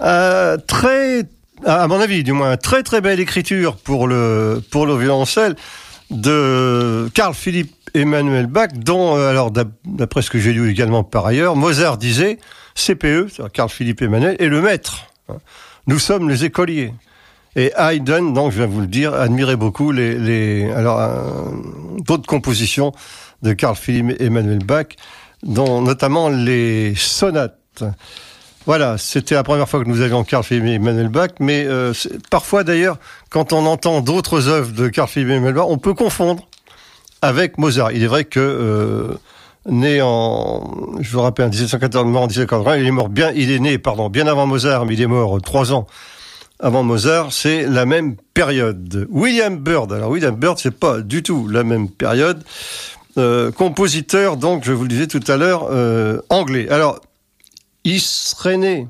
Très, à mon avis, du moins, très très belle écriture pour le violoncelle de Carl Philipp Emanuel Bach, dont, alors d'après ce que j'ai lu également par ailleurs, Mozart disait CPE, c'est-à-dire Carl Philipp Emanuel, est le maître. Nous sommes les écoliers. Et Haydn, donc je viens vous le dire, admirait beaucoup d'autres compositions de Carl Philipp Emanuel Bach, dont notamment les sonates. Voilà, c'était la première fois que nous avions Carl Philipp Emanuel Bach, mais parfois d'ailleurs, quand on entend d'autres œuvres de Carl Philipp Emanuel Bach, on peut confondre avec Mozart. Il est vrai que né je vous rappelle, en 1714, mort en 1780, il est né bien avant Mozart, mais il est mort 3 ans avant Mozart. C'est la même période. William Byrd. Alors William Byrd, c'est pas du tout la même période. Compositeur, donc, je vous le disais tout à l'heure, anglais. Alors, il serait né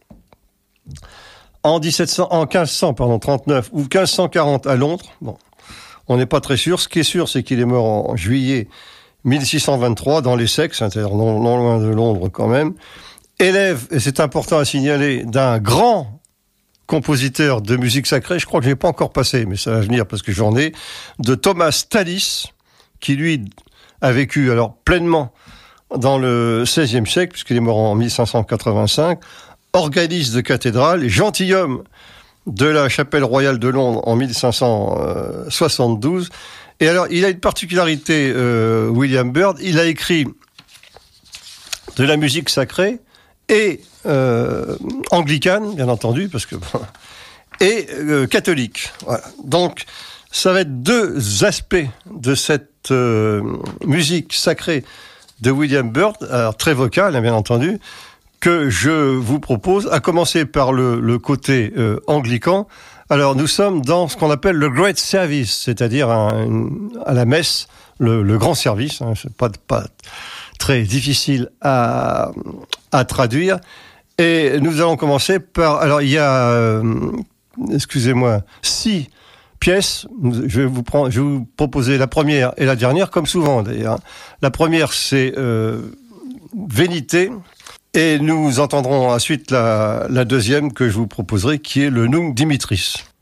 en 1539 ou 1540 à Londres. Bon, on n'est pas très sûr. Ce qui est sûr, c'est qu'il est mort en juillet 1623 dans l'Essex, c'est-à-dire non loin de Londres quand même. Élève, et c'est important à signaler, d'un grand compositeur de musique sacrée, je crois que je l'ai pas encore passé, mais ça va venir parce que j'en ai, de Thomas Tallis, qui lui a vécu alors pleinement dans le XVIe siècle, puisqu'il est mort en 1585, organiste de cathédrale et gentilhomme de la chapelle royale de Londres en 1572. Et alors, il a une particularité, William Byrd, il a écrit de la musique sacrée et anglicane, bien entendu, parce que et catholique. Voilà. Donc, ça va être 2 aspects de cette musique sacrée de William Byrd, alors très vocale, bien entendu, que je vous propose, à commencer par le côté anglican. Alors, nous sommes dans ce qu'on appelle le Great Service, c'est-à-dire à la messe, le grand service. C'est pas très difficile à traduire. Et nous allons commencer par... Alors, il y a, 6 pièces. Je vais vous proposer la première et la dernière, comme souvent d'ailleurs. La première, c'est Vénité. Et nous entendrons ensuite la deuxième que je vous proposerai, qui est le Nunc Dimitris.